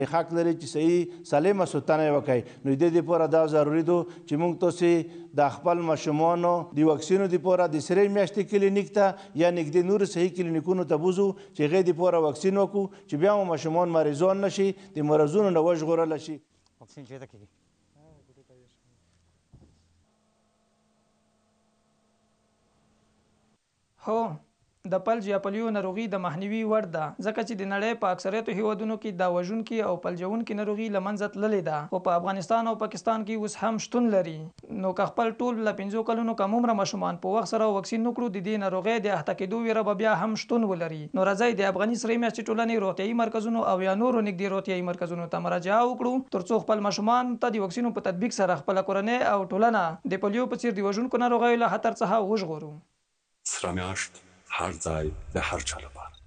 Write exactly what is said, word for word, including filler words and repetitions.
حق لري چې صحیح سالمه سوتنه یې وکړي. نو د دې دپاره دا ضروري ده چې موږ تاسې د خپل ماشومانو د واکسینو دپاره د سرې میاشتې کلینیک ته یا نږدې نورو صحي کلینیکونو ته بوځو چې هغې دپاره واکسین وکړو چې بیا مو ماشومان مریضان نه شي، د مرضونو نه وژغورلی شي. واکسین چېرته کېږي؟ هو د فلج یا پولیو ناروغي د مخنیوي وړ ده، ځکه چې د نړۍ په اکثریتو هیوادونو کې دا وژونکي او فلجونکي ناروغي له منځه تللې ده، خو په افغانستان او پاکستان کې اوس هم شتون لري. نو که خپل ټول له پنځو کلونو کم عمره ماشومان په وخت سره واکسین وکړو، د دې ناروغۍ د اخته کېدو ویره به بیا هم شتون ولري. نو راځئ د افغاني سرې میاشتې ټولنې روغتیایي مرکزونو او یا نورو نږدې روغتیایي مرکزونو ته مراجعه وکړو، ترڅو خپل ماشومان ته د واکسینو په تطبیق سره خپله کورنۍ او ټولنه د پولیو په څیر د وژونکو ناروغیو له خطر څخه وژغورو. سره میاشت هر ځای د هر چا لپاره.